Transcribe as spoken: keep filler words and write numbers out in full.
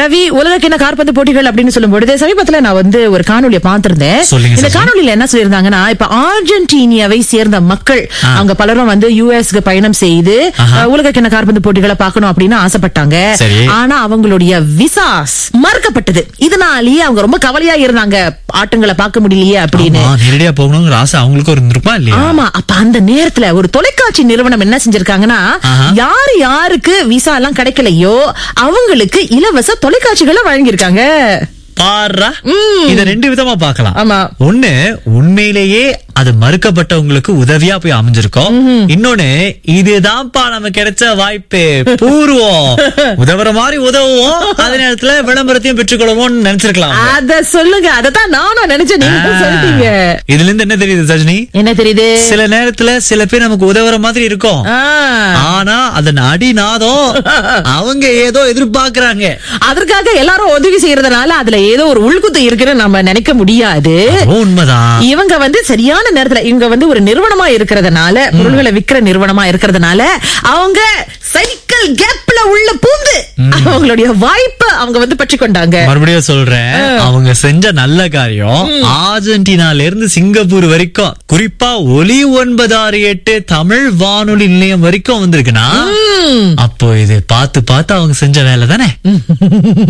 ரவி, உலகக்கிண்ண காற்பந்து போட்டிகள் அப்படின்னு சொல்லும் பொழுது சமீபத்துல நான் வந்து ஒரு காணொலியை பார்த்திருந்தேன். இந்த காணொலியில என்ன சொல்லியிருந்தாங்கன்னா, இப்ப அர்ஜென்டினாவை சேர்ந்த மக்கள் அவங்க பலரும் வந்து யூஎஸ்க்கு பயணம் செய்து உலகக்கிண்ண காற்பந்து போட்டிகளை பார்க்கணும் அப்படின்னு ஆசைப்பட்டாங்க. ஆனா அவங்களுடைய விசாஸ் மறுக்கப்பட்டது. இதனாலேயே அவங்க ரொம்ப கவலையா இருந்தாங்க, ஆட்டங்களை பார்க்க முடியலையே அப்படின்னு. நேரடியா போகணுங்கிற ஆசை அவங்களுக்கு இருந்திருப்பா இல்லையா? ஆமா. அப்ப அந்த நேரத்துல ஒரு தொலைக்காட்சி நிறுவனம் என்ன செஞ்சிருக்காங்கன்னா, யாரு யாருக்கு விசா எல்லாம் கிடைக்கலையோ அவங்களுக்கு இலவச தொலைக்காட்சிகளை வழங்கியிருக்காங்க. பாரா, இத ரெண்டு விதமா பார்க்கலாம். ஆமா. ஒண்ணு, உண்மையிலேயே அது மறுக்கப்பட்டவங்களுக்கு உதவியா போய் அமைஞ்சிருக்கோம். இன்னொன்னு, இதுதான்ப்பா நம்ம கிடைச்ச வாய்ப்பு, பூர்வம் உதவுற மாதிரி உதவுவோம், அதே நேரத்துல விளம்பரத்தையும் பெற்றுக்கொள்வோம் நினைச்சிருக்கலாம். அத சொல்லுங்க, அததான் நானும் நினைச்சேன். நீங்க சொல்லிட்டீங்க. இதுல இருந்து என்ன தெரியுது சஜினி? என்ன தெரியுது? சில நேரத்துல சில பேர் நமக்கு உதவுற மாதிரி இருக்கும், ஆனா அதன் அடிநாதம் அவங்க ஏதோ எதிர்பார்க்கறாங்க. அதற்காக எல்லாரும் உதவி செய்யறதுனால அதுல ஏதோ ஒரு உள்குத்து இருக்குன்னு நம்ம நினைக்க முடியாது. உண்மைதான். இவங்க வந்து சரியான நேரத்துல, இவங்க வந்து ஒரு நிறுவனமா இருக்கிறதுனால, பொருள்களை விக்கிற நிறுவனமா இருக்கிறதுனால அவங்க சைக்கிள் கேப்ல உள்ள பூந்து அவங்களுடைய வாய்ப்பை அவங்க வந்து பற்றி கொண்டாங்க. மறுபடியும் சொல்றேன், அவங்க செஞ்ச நல்ல காரியம் அர்ஜென்டினால இருந்து சிங்கப்பூர் வரைக்கும், குறிப்பா ஒலி ஒன்பது ஆறு எட்டு தமிழ் வானொலி நிலையம் வரைக்கும் வந்திருக்குன்னா, அப்போ இது பார்த்து பார்த்து அவங்க செஞ்ச வேலை தானே.